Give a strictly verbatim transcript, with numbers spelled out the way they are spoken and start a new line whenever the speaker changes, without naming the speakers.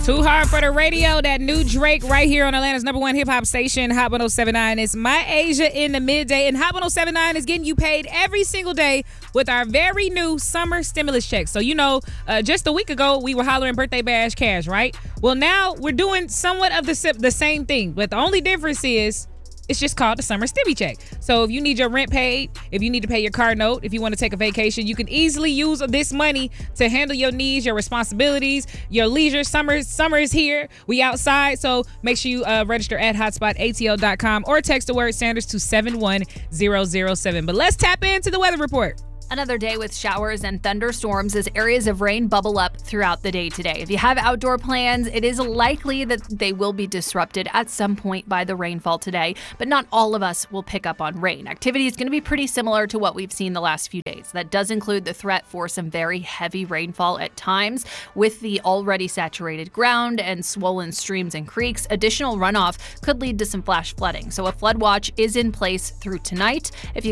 Too Hard for the Radio, that new Drake right here on Atlanta's number one hip-hop station, Hot one oh seven point nine. It's My Asia in the midday, and Hot one oh seven point nine is getting you paid every single day with our very new summer stimulus check. So, you know, uh, just a week ago, we were hollering birthday bash cash, right? Well, now we're doing somewhat of the, the same thing, but the only difference is it's just called the summer stimmy check. So if you need your rent paid, if you need to pay your car note, if you want to take a vacation, you can easily use this money to handle your needs, your responsibilities, your leisure. Summer, summer is here. We outside. So make sure you uh, register at hotspot a t l dot com or text the word Sanders to seven one zero zero seven. But let's tap into the weather report.
Another day with showers and thunderstorms as areas of rain bubble up throughout the day today. If you have outdoor plans, it is likely that they will be disrupted at some point by the rainfall today, but not all of us will pick up on rain. Activity is going to be pretty similar to what we've seen the last few days. That does include the threat for some very heavy rainfall at times. With the already saturated ground and swollen streams and creeks, additional runoff could lead to some flash flooding. So a flood watch is in place through tonight. If you